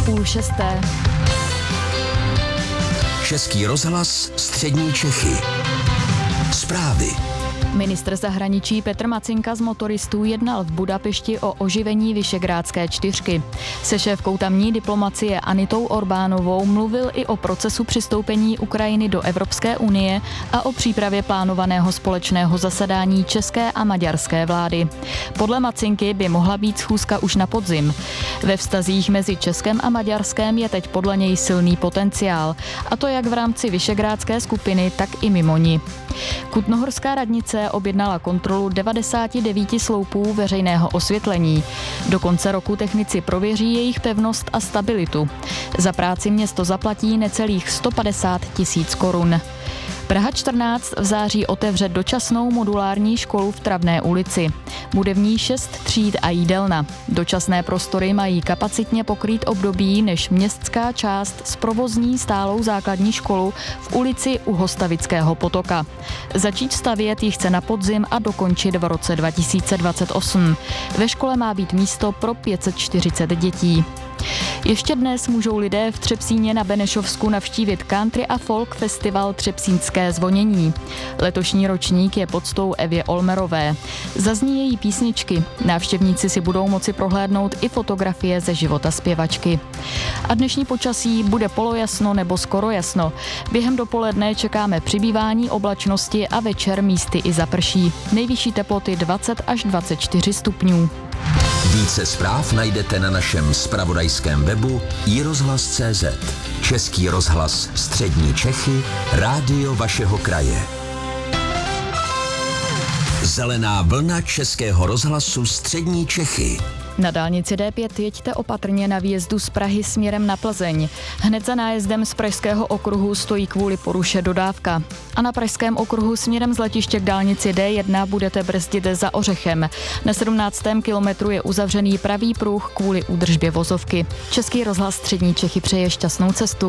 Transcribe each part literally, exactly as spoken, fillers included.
půl šesté. Český rozhlas Střední Čechy. Zprávy. Ministr zahraničí Petr Macinka z motoristů jednal v Budapešti o oživení Visegrádské čtyřky. Se šéfkou tamní diplomacie Anitou Orbánovou mluvil i o procesu přistoupení Ukrajiny do Evropské unie a o přípravě plánovaného společného zasedání české a maďarské vlády. Podle Macinky by mohla být schůzka už na podzim. Ve vztazích mezi Českem a Maďarskem je teď podle něj silný potenciál, a to jak v rámci Visegrádské skupiny, tak i mimo ní. Kutnohorská radnice objednala kontrolu devadesáti devíti sloupů veřejného osvětlení. Do konce roku technici prověří jejich pevnost a stabilitu. Za práci město zaplatí necelých sto padesát tisíc korun. Praha čtrnáct v září otevře dočasnou modulární školu v Travné ulici. Bude v ní šest tříd a jídelna. Dočasné prostory mají kapacitně pokrýt období, než městská část zprovozní stálou základní školu v ulici u Hostavického potoka. Začít stavět ji chce na podzim a dokončit v roce dva tisíce dvacet osm. Ve škole má být místo pro pět set čtyřicet dětí. Ještě dnes můžou lidé v Třepsíně na Benešovsku navštívit country a folk festival Třepsínské zvonění. Letošní ročník je poctou Evě Olmerové. Zazní její písničky. Návštěvníci si budou moci prohlédnout i fotografie ze života zpěvačky. A dnešní počasí bude polojasno nebo skoro jasno. Během dopoledne čekáme přibývání oblačnosti a večer místy i zaprší. Nejvyšší teploty dvacet až dvacet čtyři stupňů. Více zpráv najdete na našem zpravodajském webu i rozhlas tečka cé zet. Český rozhlas Střední Čechy, rádio vašeho kraje. Zelená vlna Českého rozhlasu Střední Čechy. Na dálnici D pět jeďte opatrně na výjezdu z Prahy směrem na Plzeň. Hned za nájezdem z Pražského okruhu stojí kvůli poruše dodávka. A na Pražském okruhu směrem z letiště k dálnici D jedna budete brzdit za Ořechem. Na sedmnáctém kilometru je uzavřený pravý pruh kvůli údržbě vozovky. Český rozhlas Střední Čechy přeje šťastnou cestu.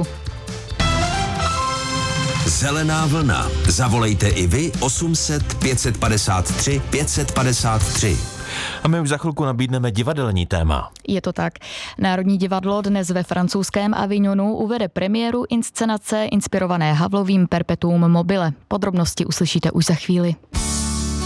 Zelená vlna. Zavolejte i vy osm set pět set padesát tři pět set padesát tři. A my už za chvilku nabídneme divadelní téma. Je to tak. Národní divadlo dnes ve francouzském Avignonu uvede premiéru inscenace inspirované Havlovým Perpetuum mobile. Podrobnosti uslyšíte už za chvíli.